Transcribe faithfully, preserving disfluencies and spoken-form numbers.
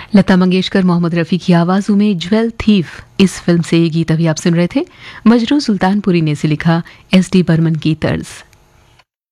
लता मंगेशकर, मोहम्मद रफ़ी की आवाज़ों में ज्वेल थीफ इस फिल्म से ये गीत अभी आप सुन रहे थे। मजरू सुल्तानपुरी ने इसे लिखा, एस डी बर्मन की तर्ज।